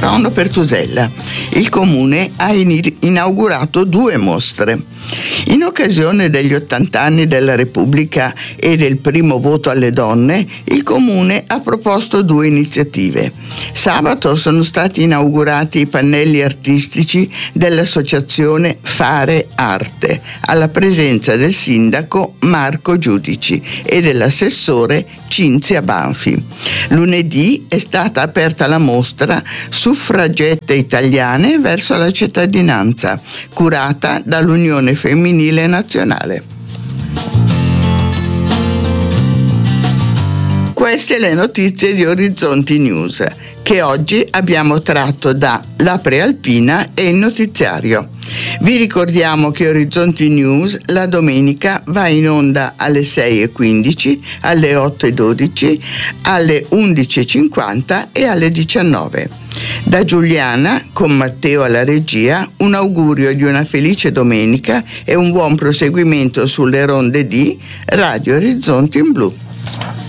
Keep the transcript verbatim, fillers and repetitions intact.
Trono Pertusella. Il comune ha in- inaugurato due mostre. In occasione degli ottanta anni della Repubblica e del primo voto alle donne, il comune ha proposto due iniziative. Sabato sono stati inaugurati i pannelli artistici dell'associazione Fare Arte, alla presenza del sindaco Marco Giudici e dell'assessore Cinzia Banfi. Lunedì è stata aperta la mostra Suffragette italiane verso la cittadinanza, curata dall'Unione Femminile Nazionale. Queste le notizie di Orizzonti News, che oggi abbiamo tratto da La Prealpina e il notiziario. Vi ricordiamo che Orizzonti News la domenica va in onda alle sei e quindici, alle otto e dodici, alle undici e cinquanta e alle diciannove. Da Giuliana, con Matteo alla regia, un augurio di una felice domenica e un buon proseguimento sulle ronde di Radio Orizzonti in Blu.